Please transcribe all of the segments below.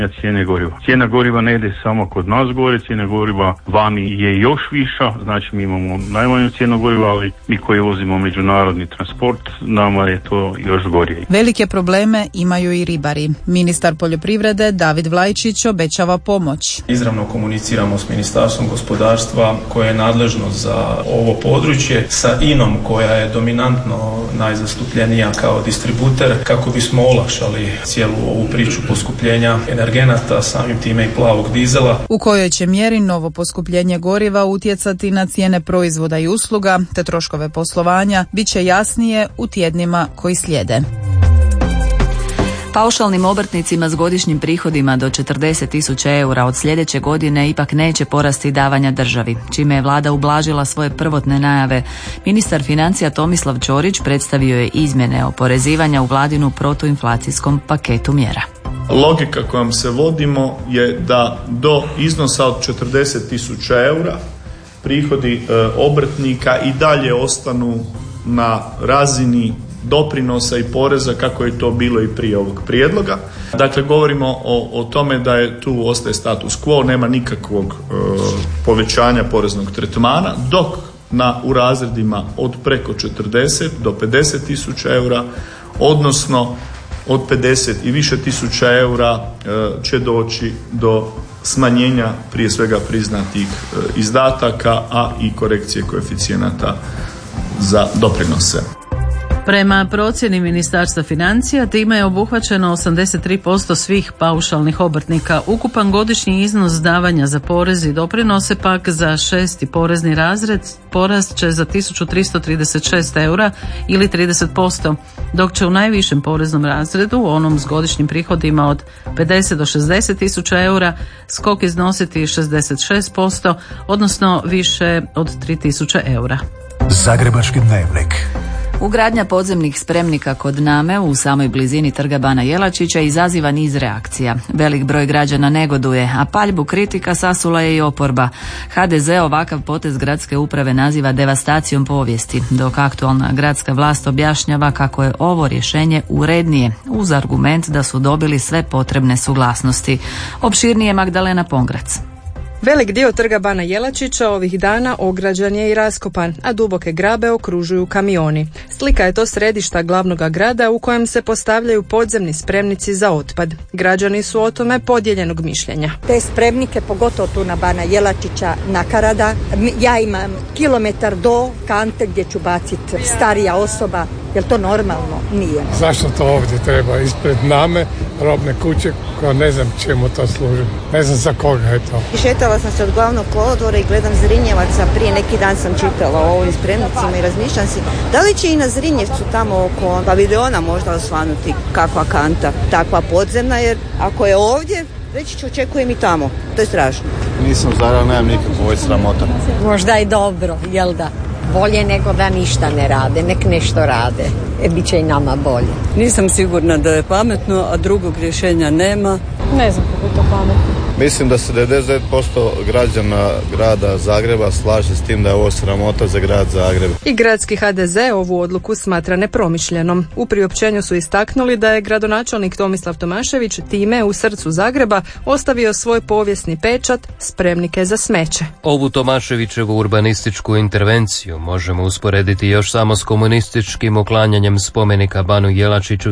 cijene goriva. Cijena goriva ne ide samo kod nas gore, cijena goriva vani je još viša, znači mi imamo najmanju cijenu goriva, ali mi koji vozimo međunarodni transport, nama je to još gorije. Velike probleme imaju i ribari. Ministar poljoprivrede David Vlajčić obećava pomoć. Izravno komuniciramo s Ministarstvom gospodarstva koje je nadležno za ovo područje, sa INOM koja je dominantno najzastupljenija kao distributer, kako bismo olakšali cijelu ovu priču poskupljenja energenata, samim time i plavog dizela. U kojoj će mjeri novo poskupljenje goriva utjecati na cijene proizvoda i usluga te troškove poslovanja bit će jasnije u tjednima koji slijede. Paušalnim obrtnicima s godišnjim prihodima do 40.000 eura od sljedeće godine ipak neće porasti davanja državi, čime je vlada ublažila svoje prvotne najave. Ministar financija Tomislav Ćorić predstavio je izmjene oporezivanja u vladinu protuinflacijskom paketu mjera. Logika kojom se vodimo je da do iznosa od 40.000 eura prihodi obrtnika i dalje ostanu na razini doprinosa i poreza kako je to bilo i prije ovog prijedloga. Dakle, govorimo o tome da je tu ostaje status quo, nema nikakvog povećanja poreznog tretmana, dok u razredima od preko 40 do 50.000 eura, odnosno od 50 i više tisuća eura će doći do smanjenja prije svega priznatih izdataka, a i korekcije koeficijenata za doprinose. Prema procjeni Ministarstva financija time je obuhvaćeno 83% svih paušalnih obrtnika. Ukupan godišnji iznos davanja za porez i doprinose pak za 6. porezni razred porast će za 1.336 eura ili 30%, dok će u najvišem poreznom razredu, onom s godišnjim prihodima od 50 do 60 tisuća eura, skok iznositi 66%, odnosno više od 3.000 eura. Zagrebački dnevnik. Ugradnja podzemnih spremnika kod Name u samoj blizini Trga Bana Jelačića izaziva niz reakcija. Velik broj građana negoduje, a paljbu kritika sasula je i oporba. HDZ ovakav potez gradske uprave naziva devastacijom povijesti, dok aktualna gradska vlast objašnjava kako je ovo rješenje urednije, uz argument da su dobili sve potrebne suglasnosti. Opširnije Magdalena Pongrac. Velik dio Trga Bana Jelačića ovih dana ograđen je i raskopan, a duboke grabe okružuju kamioni. Slika je to središta glavnog grada u kojem se postavljaju podzemni spremnici za otpad. Građani su o tome podijeljenog mišljenja. Te spremnike, pogotovo tu na Bana Jelačića, nakarada, ja imam kilometar do kante gdje ću baciti starija osoba. Jel to normalno? Nije. Zašto to ovdje treba? Ispred Name, robne kuće, koja ne znam čemu to služi. Ne znam za koga je to. Šetala sam se od glavnog kolodvora i gledam Zrinjevaca. Prije neki dan sam čitala o ovim spremnicima i razmišljam si da li će i na Zrinjevcu tamo oko paviljona možda osvanuti kakva kanta, takva podzemna, jer ako je ovdje, reći ću očekujem i tamo. To je strašno. Nisam zarao, nemam nikakvu sramota. Možda i dobro, jel da? Bolje nego da ništa ne rade, nek nešto rade. Bit će i nama bolje. Nisam sigurna da je pametno, a drugog rješenja nema. Ne znam kako je to pametno. Mislim da se 99% građana grada Zagreba slaže s tim da je ovo sramota za grad Zagreb. I gradski HDZ ovu odluku smatra nepromišljenom. U priopćenju su istaknuli da je gradonačelnik Tomislav Tomašević time u srcu Zagreba ostavio svoj povijesni pečat, spremnike za smeće. Ovu Tomaševićevu urbanističku intervenciju možemo usporediti još samo s komunističkim uklanjanjem spomenika Banu Jelačiću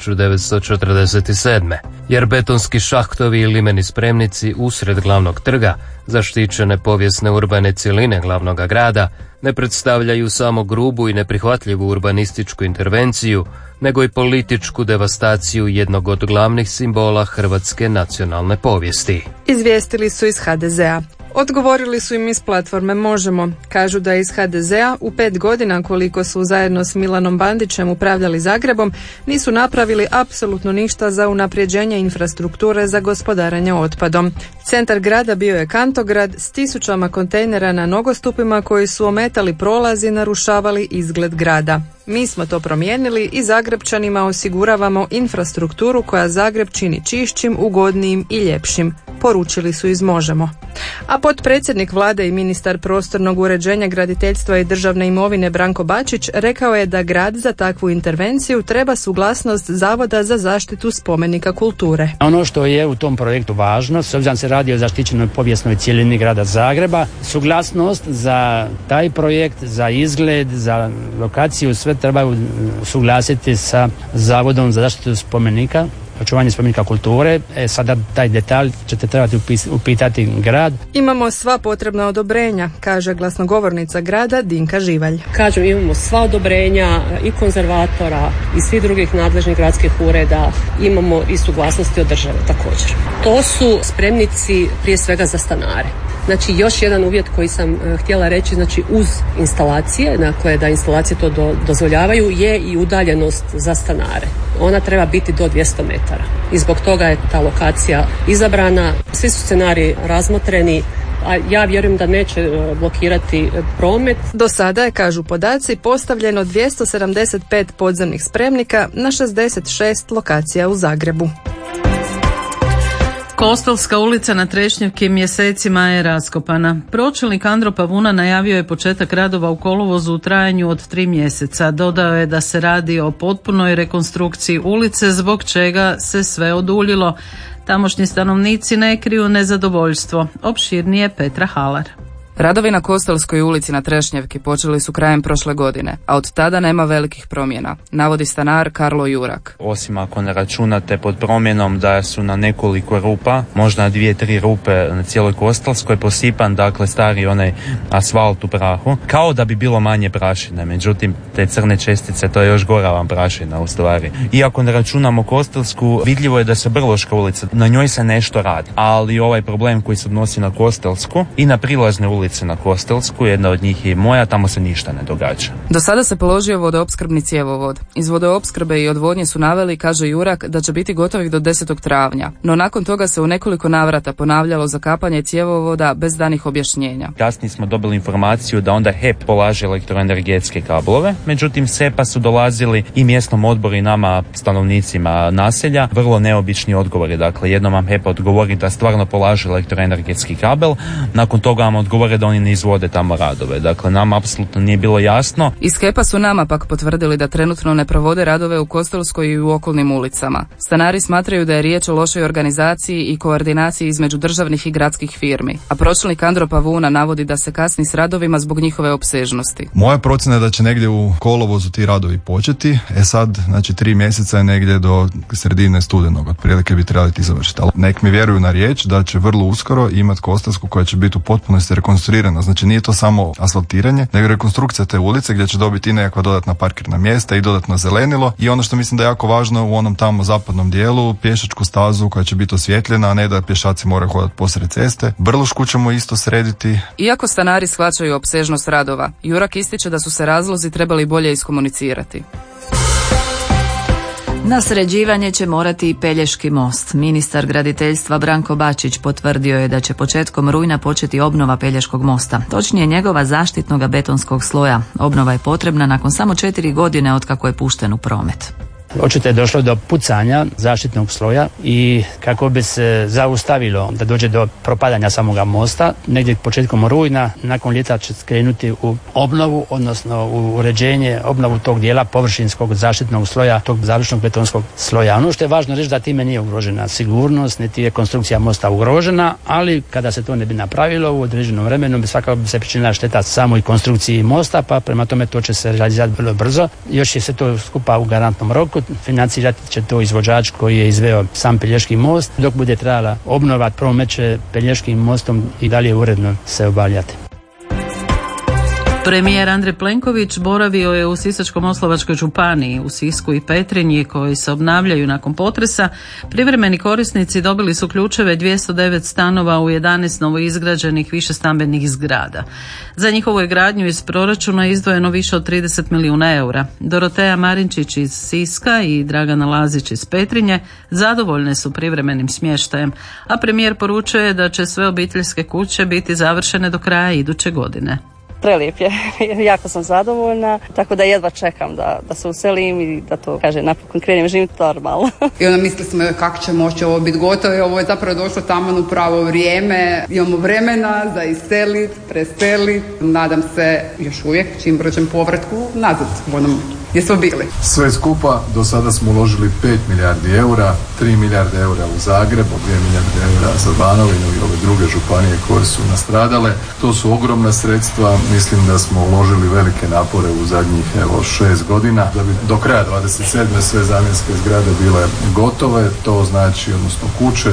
1947. Jer betonski šahtovi i limeni spremnici usred glavnog trga, zaštićene povijesne urbane cjeline glavnog grada, ne predstavljaju samo grubu i neprihvatljivu urbanističku intervenciju, nego i političku devastaciju jednog od glavnih simbola hrvatske nacionalne povijesti. Izvijestili su iz HDZ-a. Odgovorili su im iz platforme Možemo. Kažu da iz HDZ-a u 5 godina koliko su zajedno s Milanom Bandićem upravljali Zagrebom nisu napravili apsolutno ništa za unapređenje infrastrukture za gospodarenje otpadom. Centar grada bio je kantograd s tisućama kontejnera na nogostupima koji su ometali prolaz i narušavali izgled grada. Mi smo to promijenili i Zagrebčanima osiguravamo infrastrukturu koja Zagreb čini čišćim, ugodnijim i ljepšim, poručili su iz Možemo. A potpredsjednik vlade i ministar prostornog uređenja, graditeljstva i državne imovine Branko Bačić rekao je da grad za takvu intervenciju treba suglasnost Zavoda za zaštitu spomenika kulture. Ono što je u tom projektu važno, s obzirom se radi o zaštićenoj povijesnoj cjelini grada Zagreba, suglasnost za taj projekt, za izgled, za lokaciju, sve trebaju suglasiti sa Zavodom za zaštitu spomenika, očuvanje spomenika kulture. Sada taj detalj ćete trebati upitati grad. Imamo sva potrebna odobrenja, kaže glasnogovornica grada Dinka Živalj. Kažem, imamo sva odobrenja i konzervatora i svih drugih nadležnih gradskih ureda, imamo i suglasnosti od države također. To su spremnici prije svega za stanare. Znači, još jedan uvjet koji sam htjela reći, znači uz instalacije, dakle da instalacije to dozvoljavaju, je i udaljenost za stanare. Ona treba biti do 200 metara. I zbog toga je ta lokacija izabrana. Svi su scenariji razmotreni, a ja vjerujem da neće blokirati promet. Do sada je, kažu podaci, postavljeno 275 podzemnih spremnika na 66 lokacija u Zagrebu. Kostelska ulica na Trešnjevki mjesecima je raskopana. Pročelnik Andro Pavuna najavio je početak radova u kolovozu u trajanju od 3 mjeseca. Dodao je da se radi o potpunoj rekonstrukciji ulice, zbog čega se sve oduljilo. Tamošnji stanovnici ne kriju nezadovoljstvo. Opširnije Petra Halar. Radovi na Kostelskoj ulici na Trešnjevki počeli su krajem prošle godine, a od tada nema velikih promjena, navodi stanar Karlo Jurak. Osim ako ne računate pod promjenom da su na nekoliko rupa, možda 2-3 rupe na cijeloj Kostelskoj posipan, dakle stari onaj asfalt u prahu, kao da bi bilo manje prašine, međutim te crne čestice, to je još gora vam prašina u stvari. Iako ne računamo Kostelsku, vidljivo je da se Brloška ulica, na njoj se nešto radi, ali ovaj problem koji se odnosi na Kostelsku i na prilazne ulice na Kostelsku, jedna od njih je i moja, tamo se ništa ne događa. Do sada se položio vodoopskrbni cjevovod. Iz vodoopskrbe i odvodnje su naveli, kaže Jurak, da će biti gotovi do 10. travnja, no nakon toga se u nekoliko navrata ponavljalo zakapanje cjevovoda bez danih objašnjenja. Kasnije smo dobili informaciju da onda HEP polaže elektroenergetske kablove, međutim SEPA su dolazili i mjesnom odboru i nama stanovnicima naselja vrlo neobični odgovori. Dakle, jednom vam HEP odgovori da stvarno polaže elektroenergetski kabel, nakon toga vam odgovore da oni ne izvode tamo radove. Dakle, nam apsolutno nije bilo jasno. Iz HEP-a su nama pak potvrdili da trenutno ne provode radove u Kostelskoj i u okolnim ulicama. Stanari smatraju da je riječ o lošoj organizaciji i koordinaciji između državnih i gradskih firmi, a pročelnik Andro Pavuna navodi da se kasni s radovima zbog njihove opsežnosti. Moja procjena je da će negdje u kolovozu ti radovi početi, sad, znači 3 mjeseca je negdje do sredine studenog, otprilike bi trebali ti završiti. Ali nek mi vjeruju na riječ da će vrlo uskoro imati Kostelsku koja će biti u potpunosti rekonstruirana. Znači nije to samo asfaltiranje, nego rekonstrukcija te ulice gdje će dobiti i nekakva dodatna parkirna mjesta i dodatno zelenilo i ono što mislim da je jako važno u onom tamo zapadnom dijelu, pješačku stazu koja će biti osvjetljena, a ne da pješaci moraju hodati posred ceste. Brlošku ćemo isto srediti. Iako stanari shvaćaju opsežnost radova, Jurak ističe da su se razlozi trebali bolje iskomunicirati. Na sređivanje će morati i Pelješki most. Ministar graditeljstva Branko Bačić potvrdio je da će početkom rujna početi obnova Pelješkog mosta, točnije njegova zaštitnog betonskog sloja. Obnova je potrebna nakon samo 4 godine od kako je pušten u promet. Očito je došlo do pucanja zaštitnog sloja i kako bi se zaustavilo da dođe do propadanja samoga mosta, negdje početkom rujna, nakon ljeta će krenuti u obnovu, odnosno u uređenje, obnovu tog dijela površinskog zaštitnog sloja, tog završnog betonskog sloja. Ono što je važno reći da time nije ugrožena sigurnost, niti je konstrukcija mosta ugrožena, ali kada se to ne bi napravilo u određenom vremenu bi svakako bi se pričinila šteta samoj konstrukciji mosta, pa prema tome to će se realizirati vrlo brzo. Još je se to skupa u garantnom roku. Financirati će to izvođač koji je izveo sam Pelješki most. Dok bude trebala obnova, promet će Pelješkim mostom i dalje uredno se obavljati. Premijer Andrej Plenković boravio je u Sisačko-moslavačkoj županiji, u Sisku i Petrinji koji se obnavljaju nakon potresa. Privremeni korisnici dobili su ključeve 209 stanova u 11 novoizgrađenih višestambenih zgrada. Za njihovu je gradnju iz proračuna izdvojeno više od 30 milijuna eura. Doroteja Marinčić iz Siska i Dragana Lazić iz Petrinje zadovoljne su privremenim smještajem, a premijer poručuje da će sve obiteljske kuće biti završene do kraja iduće godine. Prelijep je, jako sam zadovoljna, tako da jedva čekam da se uselim i da to, napokon krenem živjeti normalno. I onda mislili smo kako će moći ovo biti gotovo i ovo je zapravo došlo taman u pravo vrijeme. Imamo vremena za iseliti, preseliti, nadam se još uvijek čim brđem povratku nazad u onom gdje smo bili. Sve skupa do sada smo uložili 5 milijardi eura, 3 milijarde eura u Zagreb, 2 milijarde eura za Banovinu i ove druge županije koje su nastradale. To su ogromna sredstva, mislim da smo uložili velike napore u zadnjih 6 godina da bi do kraja 27. sve zamjenske zgrade bile gotove, to znači odnosno kuće.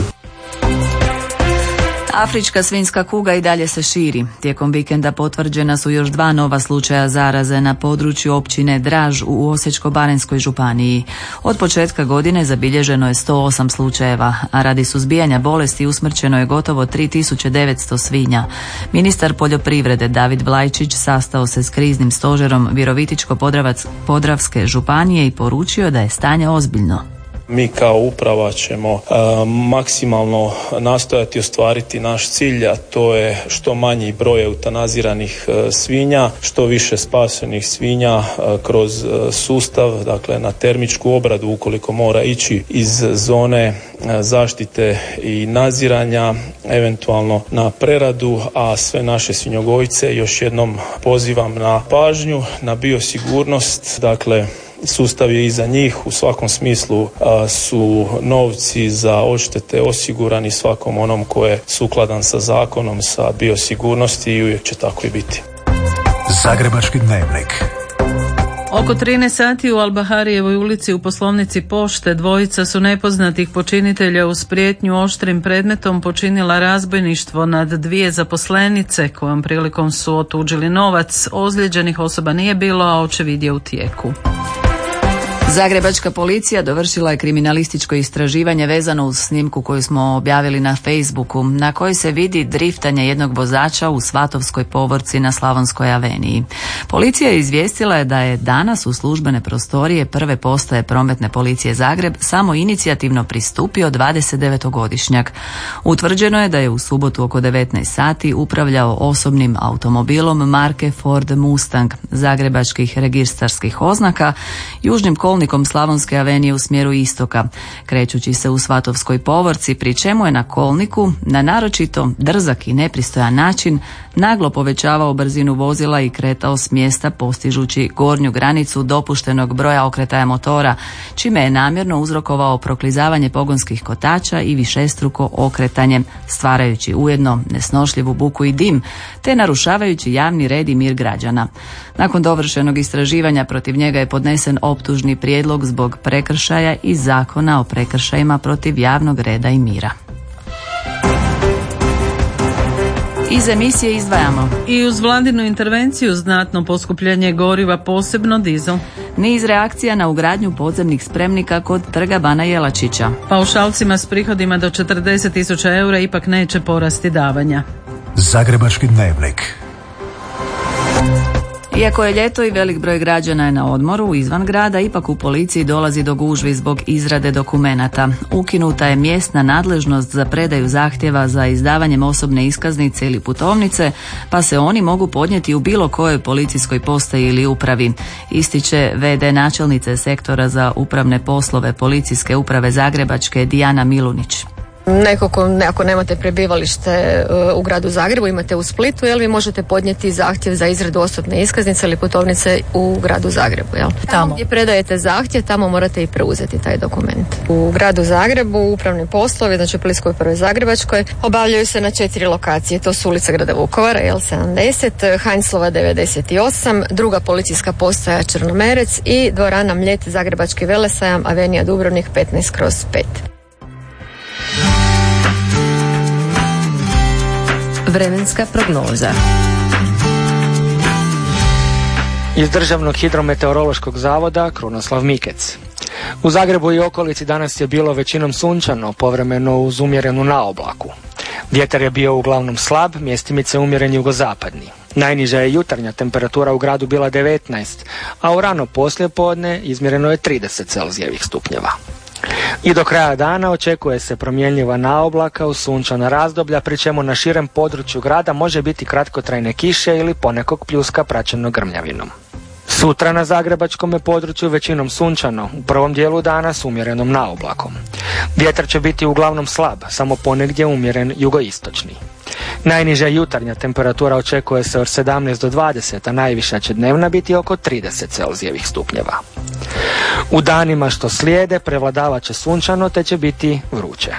Afrička svinjska kuga i dalje se širi. Tijekom vikenda potvrđena su još 2 nova slučaja zaraze na području općine Draž u Osječko-baranjskoj županiji. Od početka godine zabilježeno je 108 slučajeva, a radi suzbijanja bolesti usmrćeno je gotovo 3900 svinja. Ministar poljoprivrede David Vlajčić sastao se s kriznim stožerom Virovitičko-podravske županije i poručio da je stanje ozbiljno. Mi kao uprava ćemo maksimalno nastojati ostvariti naš cilj, a to je što manji broj eutanaziranih svinja, što više spašenih svinja kroz sustav, dakle na termičku obradu ukoliko mora ići iz zone zaštite i nadziranja, eventualno na preradu, a sve naše svinjogojce još jednom pozivam na pažnju, na biosigurnost, dakle sustav je iza njih, u svakom smislu su novci za odštete osigurani svakom onom ko je sukladan sa zakonom, sa biosigurnosti i uvijek će tako i biti. Zagrebački dnevnik. Oko 13 sati u Albaharijevoj ulici u poslovnici pošte dvojica su nepoznatih počinitelja uz prijetnju oštrim predmetom počinila razbojništvo nad 2 zaposlenice kojom prilikom su otuđili novac. Ozlijeđenih osoba nije bilo, a očevid je u tijeku. Zagrebačka policija dovršila je kriminalističko istraživanje vezano uz snimku koju smo objavili na Facebooku, na kojoj se vidi driftanje jednog vozača u Svatovskoj povorci na Slavonskoj aveniji. Policija je izvijestila da je danas u službene prostorije prve postaje prometne policije Zagreb samo inicijativno pristupio 29-godišnjak. Utvrđeno je da je u subotu oko 19 sati upravljao osobnim automobilom marke Ford Mustang zagrebačkih registarskih oznaka južnim kolnikom Slavonske avenije u smjeru istoka, krećući se u Svatovskoj povorci, pri čemu je na kolniku na naročito drzak i nepristojan način naglo povećavao brzinu vozila i kretao s mjesta postižući gornju granicu dopuštenog broja okretaja motora, čime je namjerno uzrokovao proklizavanje pogonskih kotača i višestruko okretanje, stvarajući ujedno nesnošljivu buku i dim, te narušavajući javni red i mir građana. Nakon dovršenog istraživanja protiv njega je podnesen optužni prijedlog zbog prekršaja iz Zakona o prekršajima protiv javnog reda i mira. Iz emisije izdvajamo i uz vladinu intervenciju znatno poskupljenje goriva, posebno dizel. Niz reakcija na ugradnju podzemnih spremnika kod Trga Bana Jelačića. Paušalcima s prihodima do 40.000 eura ipak neće porasti davanja. Zagrebački dnevnik. Iako je ljeto i velik broj građana je na odmoru izvan grada, ipak u policiji dolazi do gužvi zbog izrade dokumenata. Ukinuta je mjesna nadležnost za predaju zahtjeva za izdavanjem osobne iskaznice ili putovnice, pa se oni mogu podnijeti u bilo kojoj policijskoj postaji ili upravi, ističe VD načelnice sektora za upravne poslove Policijske uprave Zagrebačke Dijana Milunić. Ako nemate prebivalište u gradu Zagrebu, imate u Splitu, vi možete podnijeti zahtjev za izradu osobne iskaznice ili putovnice u gradu Zagrebu. Tamo gdje predajete zahtjev, tamo morate i preuzeti taj dokument. U gradu Zagrebu upravni poslovi, znači u Policijskoj upravi Zagrebačkoj, obavljaju se na 4 lokacije. To su ulica grada Vukovara, 70, Heinzlova 98, druga policijska postaja Črnomerec i dvorana Mljet Zagrebački velesajam, Avenija Dubrovnik 15/5. Vremenska prognoza. Iz Državnog hidrometeorološkog zavoda Krunoslav Mikec. U Zagrebu i okolici danas je bilo većinom sunčano, povremeno uz umjerenu naoblaku. Vjetar je bio uglavnom slab, mjestimice umjeren jugozapadni. Najniža je jutarnja temperatura u gradu bila 19, a u rano poslijepodne izmjereno je 30 Celzijevih stupnjeva. I do kraja dana očekuje se promjenjiva naoblaka uz sunčana razdoblja, pri čemu na širem području grada može biti kratkotrajne kiše ili ponekog pljuska praćeno grmljavinom. Sutra na zagrebačkom području većinom sunčano, u prvom dijelu dana s umjerenom naoblakom. Vjetar će biti uglavnom slab, samo ponegdje umjeren jugoistočni. Najniža jutarnja temperatura očekuje se od 17 do 20, a najviša će dnevna biti oko 30 Celzijevih stupnjeva. U danima što slijede prevladavat će sunčano te će biti vruće.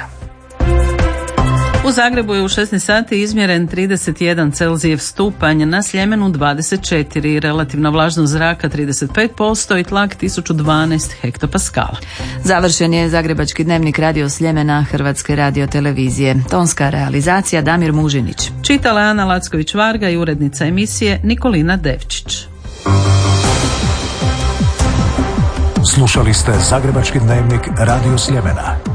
U Zagrebu je u 16 sati izmjeren 31 Celzijev stupanj, na Sljemenu 24, relativna vlažnost zraka 35% i tlak 1012 hektopaskala. Završen je Zagrebački dnevnik Radio Sljemena Hrvatske radiotelevizije. Tonska realizacija Damir Mužinić. Čitala Ana Lacković-Varga i urednica emisije Nikolina Devčić. Slušali ste Zagrebački dnevnik Radio Sljemena.